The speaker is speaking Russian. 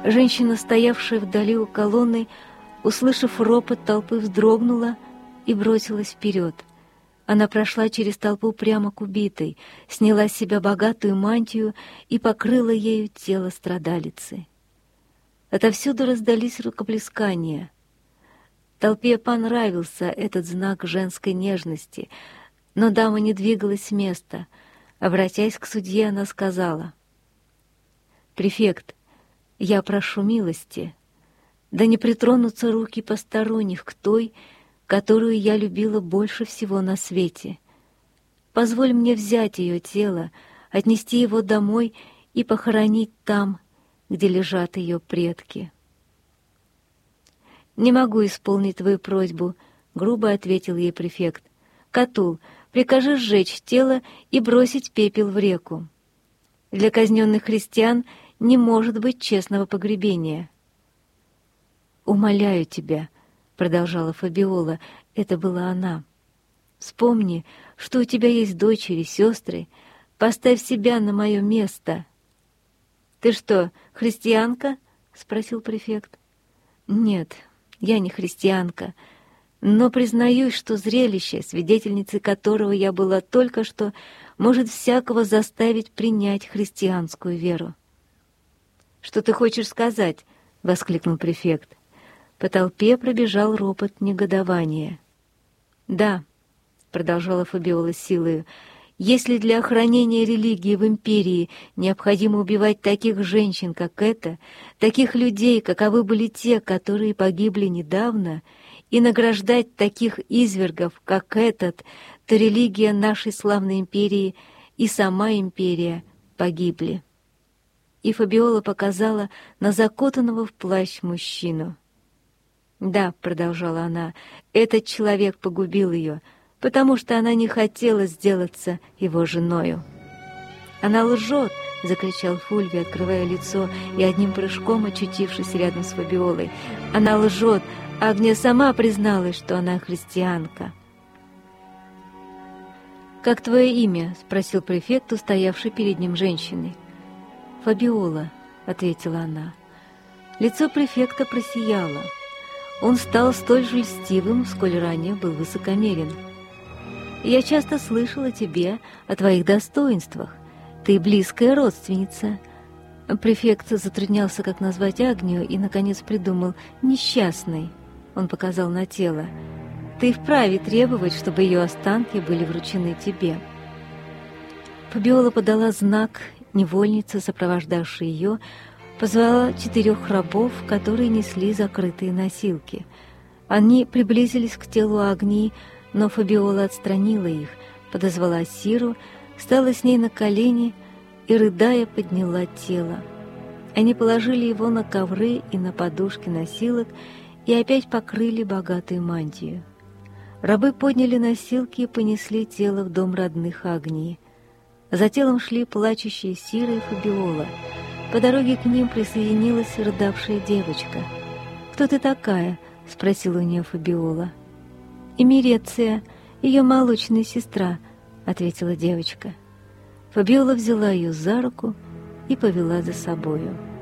Женщина, стоявшая вдали у колонны, услышав ропот толпы, вздрогнула и бросилась вперед. Она прошла через толпу прямо к убитой, сняла с себя богатую мантию и покрыла ею тело страдалицы. Отовсюду раздались рукоплескания. Толпе понравился этот знак женской нежности, но дама не двигалась с места. Обратясь к судье, она сказала: «Префект, я прошу милости, да не притронутся руки посторонних к той, которую я любила больше всего на свете. Позволь мне взять ее тело, отнести его домой и похоронить там, где лежат ее предки». «Не могу исполнить твою просьбу», — грубо ответил ей префект. «Катул, прикажи сжечь тело и бросить пепел в реку. Для казненных христиан не может быть честного погребения». «Умоляю тебя», — продолжала Фабиола, — это была она. «Вспомни, что у тебя есть дочери, сестры. Поставь себя на мое место». «Ты что, христианка?» — спросил префект. «Нет, я не христианка, но признаюсь, что зрелище, свидетельницей которого я была только что, может всякого заставить принять христианскую веру». «Что ты хочешь сказать?» — воскликнул префект. По толпе пробежал ропот негодования. «Да», — продолжала Фабиола силою, — «если для охранения религии в империи необходимо убивать таких женщин, как эта, таких людей, каковы были те, которые погибли недавно, и награждать таких извергов, как этот, то религия нашей славной империи и сама империя погибли». И Фабиола показала на закутанного в плащ мужчину. «Да», — продолжала она, — «этот человек погубил ее, потому что она не хотела сделаться его женою». «Она лжет!» — закричал Фульвий, открывая лицо и одним прыжком очутившись рядом с Фабиолой. «Она лжет! Агния сама призналась, что она христианка». «Как твое имя?» — спросил префект, стоявший перед ним женщины. «Фабиола», — ответила она. Лицо префекта просияло. Он стал столь же льстивым, сколь ранее был высокомерен. «Я часто слышала о тебе, о твоих достоинствах. Ты близкая родственница». Префект затруднялся, как назвать Агнию, и, наконец, придумал «несчастный». Он показал на тело. «Ты вправе требовать, чтобы ее останки были вручены тебе». Фабиола подала знак, невольница, сопровождавшая ее, позвала 4 рабов, которые несли закрытые носилки. Они приблизились к телу Агнии, но Фабиола отстранила их, подозвала Сиру, стала с ней на колени и, рыдая, подняла тело. Они положили его на ковры и на подушки носилок и опять покрыли богатую мантию. Рабы подняли носилки и понесли тело в дом родных Агнии. За телом шли плачущие Сира и Фабиола. По дороге к ним присоединилась рыдавшая девочка. «Кто ты такая?» — спросила у нее Фабиола. «Эмиреция, ее молочная сестра», — ответила девочка. Фабиола взяла ее за руку и повела за собою.